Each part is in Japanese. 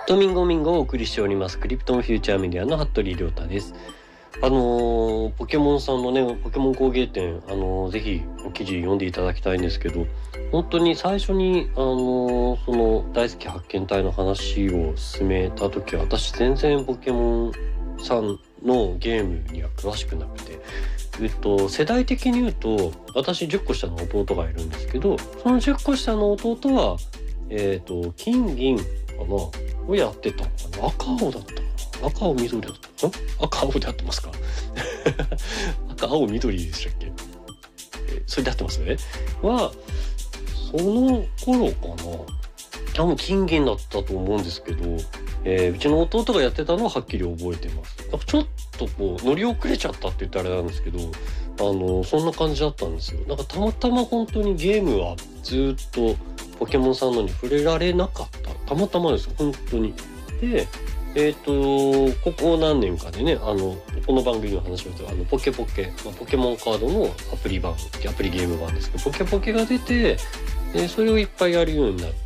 トミンゴミンゴをお送りしておりますクリプトンフューチャーメディアの服部亮太です。ポケモンさんのね、ポケモン工芸展、ぜひ記事読んでいただきたいんですけど、本当に最初にその大好き発見隊の話を進めた時は、私全然ポケモンさんのゲームには詳しくなくて、世代的に言うと私10個下の弟がいるんですけど、その10個下の弟は金銀かなをやってたのかな、赤青だったかな、赤青緑だったかな、赤青で合ってますか赤青緑でしたっけ、それで合ってますねはその頃かな、多分金銀だったと思うんですけど、うちの弟がやってたのははっきり覚えてます。なんかちょっとこう乗り遅れちゃったって言ったらあれなんですけど、そんな感じだったんですよ。なんかたまたま本当にゲームはずっとポケモンさんのに触れられなかった、たまたまです本当に。でここ何年かでね、この番組の話をするポケポケ、ポケモンカードのアプリゲーム版ですけど、ポケポケが出て、それをいっぱいやるようになって、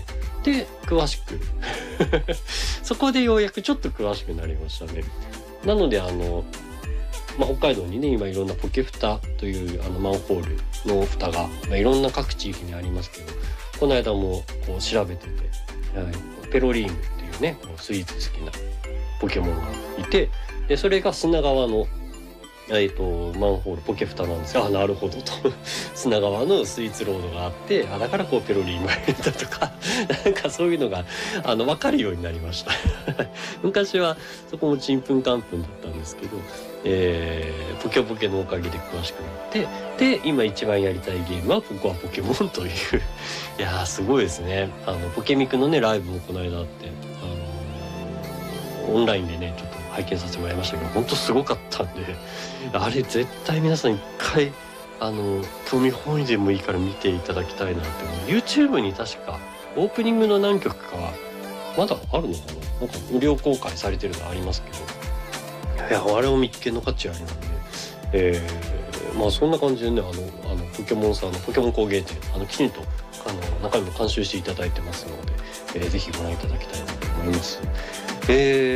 で詳しくそこでようやくちょっと詳しくなりましたね。なので北海道にね今いろんなポケフタというマンホールの蓋が、いろんな各地域にありますけど、この間もこう調べてて、ペロリーヌっていうねスイーツ好きなポケモンがいて、でそれが砂川のマンホールポケフタなんですが、なるほどと砂川のスイーツロードがあって、だからこうペロリーヌがいるんだとかなんかそういうのが分かるようになりました昔はそこもちんぷんかんぷんだったんですけど、ポケポケのおかげで詳しくなって、で今一番やりたいゲームはポコアポケモンといういやーすごいですね。ポケミクのねライブもこの間あって、オンラインでねちょっと拝見させてもらいましたけど、本当すごかったんで、あれ絶対皆さん一回興味本位でもいいから見ていただきたいなって思う。 YouTube に確かオープニングの何曲かはまだあるのかな、なんか無料公開されてるのありますけど、いやあれを見つけの価値ありなんで、そんな感じでねポケモンさんのポケモン工芸展きちんと中身も監修していただいてますので、ぜひご覧いただきたいなと思います。もう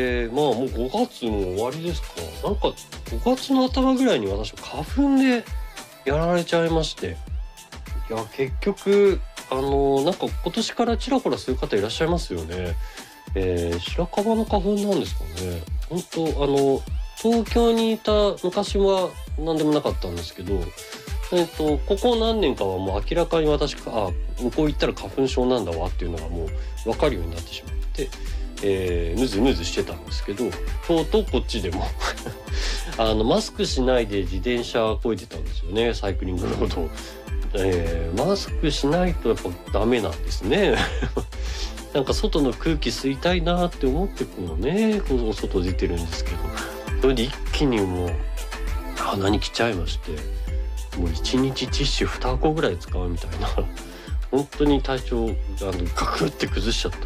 5月も終わりですか。なんか5月の頭ぐらいに私は花粉でやられちゃいまして、いや結局なんか今年からちらほらそういう方いらっしゃいますよね。白樺の花粉なんですかね。本当東京にいた昔は何でもなかったんですけど、ここ何年かはもう明らかに私向こう行ったら花粉症なんだわっていうのがもう分かるようになってしまって、ムズムズしてたんですけど、とうとうこっちでもマスクしないで自転車漕いでたんですよね、サイクリングロードを。マスクしないとやっぱダメなんですねなんか外の空気吸いたいなって思ってこの外出てるんですけど、それで一気にもう鼻に来ちゃいまして、もう1日ティッシュ2箱ぐらい使うみたいな本当に体調ガクって崩しちゃった